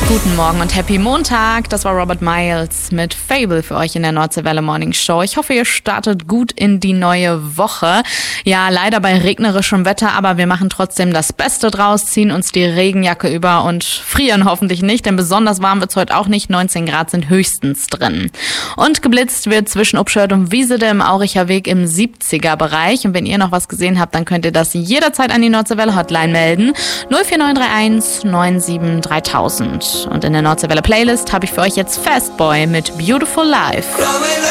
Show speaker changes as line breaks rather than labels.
Guten Morgen und Happy Montag. Das war Robert Miles mit Fable für euch in der Nordseewelle Morning Show. Ich hoffe, ihr startet gut in die neue Woche. Ja, leider bei regnerischem Wetter, aber wir machen trotzdem das Beste draus, ziehen uns die Regenjacke über und frieren hoffentlich nicht, denn besonders warm wird's heute auch nicht. 19 Grad sind höchstens drin. Und geblitzt wird zwischen Upschörd und Wiesede im Auricher Weg im 70er-Bereich. Und wenn ihr noch was gesehen habt, dann könnt ihr das jederzeit an die Nordseewelle Hotline melden. 04931 97 3000. Und in der Nordseewelle Playlist habe ich für euch jetzt Fastboy mit Beautiful Life.